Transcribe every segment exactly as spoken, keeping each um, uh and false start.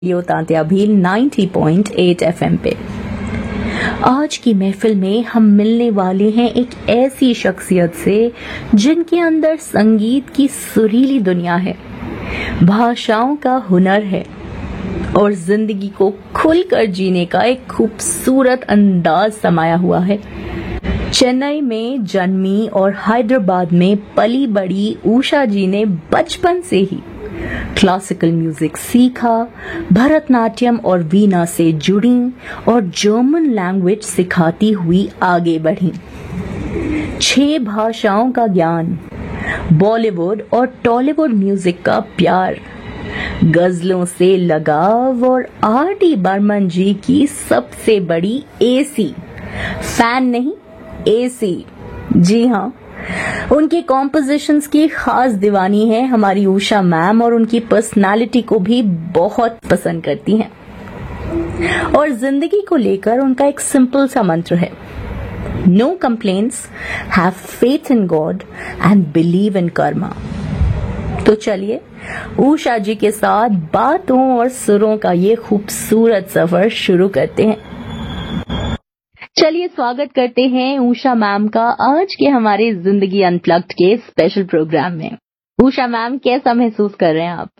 Radio Tantya Bhil नब्बे point आठ FM पे। आज की महफिल में हम मिलने वाले हैं एक ऐसी शख्सियत से जिनके अंदर संगीत की सुरीली दुनिया है, भाषाओं का हुनर है और जिंदगी को खुलकर जीने का एक खूबसूरत अंदाज समाया हुआ है। चेन्नई में जन्मी और हैदराबाद में पली बड़ी उषा जी ने बचपन से ही क्लासिकल म्यूजिक सीखा, भरतनाट्यम और वीणा से जुड़ी और जर्मन लैंग्वेज सिखाती हुई आगे बढ़ी। छह भाषाओं का ज्ञान, बॉलीवुड और टॉलीवुड म्यूजिक का प्यार, गजलों से लगाव और आर डी बर्मन जी की सबसे बड़ी एसी फैन नहीं एसी, जी हाँ, उनके कॉम्पोजिशंस की खास दीवानी है हमारी उषा मैम और उनकी पर्सनालिटी को भी बहुत पसंद करती हैं। और जिंदगी को लेकर उनका एक सिंपल सा मंत्र है, no complaints, have faith in God and believe in Karma. तो चलिए उषा जी के साथ बातों और सुरों का ये खूबसूरत सफर शुरू करते हैं। चलिए स्वागत करते हैं उषा मैम का आज के हमारे जिंदगी अनप्लग्ड के स्पेशल प्रोग्राम में। उषा मैम, कैसा महसूस कर रहे हैं आप?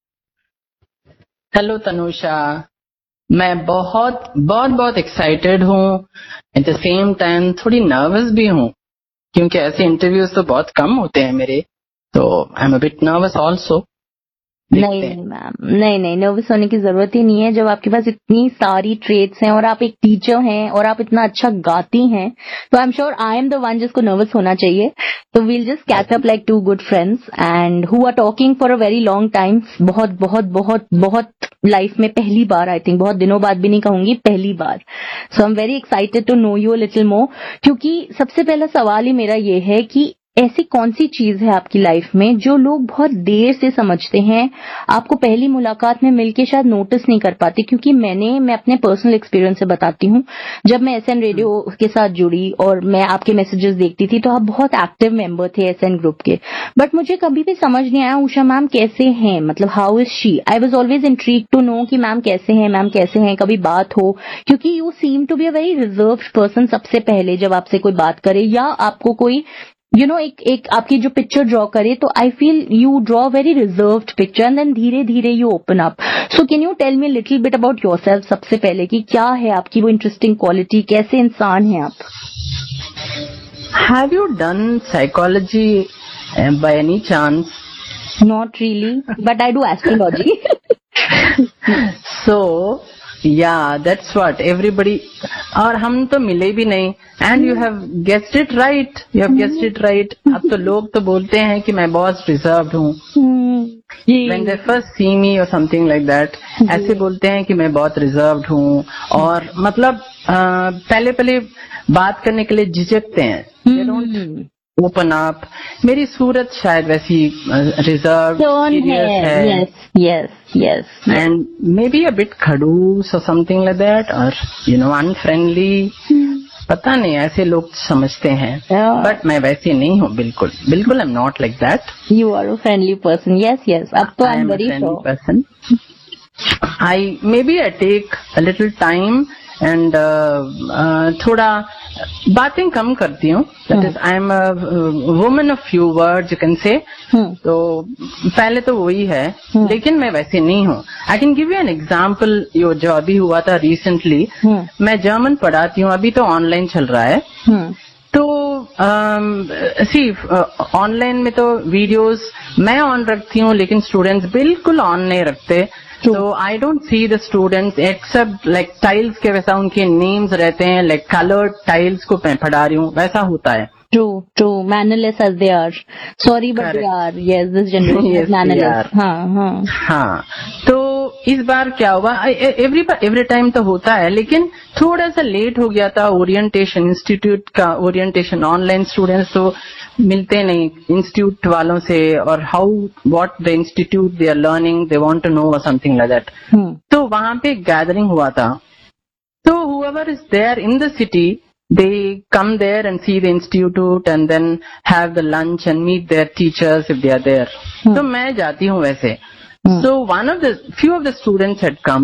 हेलो तनुषा, मैं बहुत बहुत बहुत एक्साइटेड हूँ, एट द सेम टाइम थोड़ी नर्वस भी हूँ क्योंकि ऐसे इंटरव्यूज तो बहुत कम होते हैं मेरे, तो I am a bit nervous also. नहीं नहीं मैम, नहीं नहीं नर्वस होने की जरूरत ही नहीं है। जब आपके पास इतनी सारी ट्रेड्स हैं और आप एक टीचर हैं और आप इतना अच्छा गाती हैं, तो I am sure I am the one जिसको नर्वस होना चाहिए। तो we'll just catch up like to good friends and who are talking for a very long time. बहुत बहुत बहुत बहुत लाइफ में पहली बार, आई थिंक बहुत दिनों बाद भी नहीं कहूंगी, पहली बार। सो I am very excited to know you a little more, क्योंकि सबसे पहला सवाल ही मेरा ये है कि ऐसी कौन सी चीज है आपकी लाइफ में जो लोग बहुत देर से समझते हैं, आपको पहली मुलाकात में मिलके शायद नोटिस नहीं कर पाते? क्योंकि मैंने मैं अपने पर्सनल एक्सपीरियंस से बताती हूँ, जब मैं एसएन रेडियो के साथ जुड़ी और मैं आपके मैसेजेस देखती थी तो आप बहुत एक्टिव मेंबर थे एसएन ग्रुप के, बट मुझे कभी भी समझ नहीं आया उषा मैम कैसे हैं, मतलब how is she. I was always intrigued to know कि मैम कैसे हैं, मैम कैसे हैं, कभी बात हो, क्योंकि you seem to be a very reserved person. सबसे पहले जब आपसे कोई बात करे या आपको कोई यू you नो know, एक एक आपकी जो पिक्चर ड्रॉ करे, तो I feel you draw very reserved picture and then धीरे धीरे you open up. So can you tell me little bit about yourself सबसे पहले, कि क्या है आपकी वो इंटरेस्टिंग क्वालिटी, कैसे इंसान हैं आप? Have you done psychology by any chance? Not really, but I do astrology. सो या दैट्स व्हाट एवरीबडी, और हम तो मिले भी नहीं and you have guessed it right, you have guessed it right. अब तो लोग तो बोलते हैं कि मैं बहुत रिजर्व्ड हूँ, व्हेन दे फर्स्ट सी मी और समथिंग लाइक दैट, ऐसे बोलते हैं कि मैं बहुत रिजर्व्ड हूँ और मतलब आ, पहले पहले बात करने के लिए झिझकते हैं, दे डोंट ओपन अप। मेरी सूरत शायद वैसी रिजर्व है, yes yes yes, and may be a bit खड़ूस और समथिंग लाइक दैट, और यू नो अनफ्रेंडली, पता नहीं ऐसे लोग समझते हैं, बट मैं वैसे नहीं हूँ, बिल्कुल बिल्कुल I am not like that. You are a friendly person, yes yes, अब तो I am very friendly person. I may B I take a little time and थोड़ा बातें कम करती हूँ, that is I am a woman of few words you can say. तो पहले तो वही है, hmm. लेकिन मैं वैसे नहीं हूँ। I can give you an example, यो जो अभी हुआ था रिसेंटली, hmm. मैं जर्मन पढ़ाती हूँ, अभी तो ऑनलाइन चल रहा है, hmm. तो सी ऑनलाइन में तो वीडियोस मैं ऑन रखती हूँ लेकिन स्टूडेंट्स बिल्कुल ऑन नहीं रखते। तो I don't see the students accept like tiles के, वैसा उनके नेम्स रहते हैं, लाइक कलर्ड टाइल्स को मैं पढ़ा रही हूँ, वैसा होता है। True, true. Mannerless as they are. Sorry, but Correct. they are. Yes, this generation yes, is mannerless. हाँ, हाँ. हाँ. तो इस बार क्या हुआ? एवरी एवरी टाइम तो होता है, लेकिन थोड़ा सा लेट हो गया था। ओरिएंटेशन, इंस्टीट्यूट का ओरिएंटेशन, ऑनलाइन स्टूडेंट्स तो मिलते नहीं इंस्टीट्यूट वालों से, और how what the institute they are learning, they want to know और समथिंग लाइक दैट। तो वहां पे गैदरिंग हुआ था, तो whoever is there in the city, they come there and see the institute and then have the lunch and meet their teachers if they are there. hmm. तो मैं जाती हूँ वैसे, So one of the few of the students had come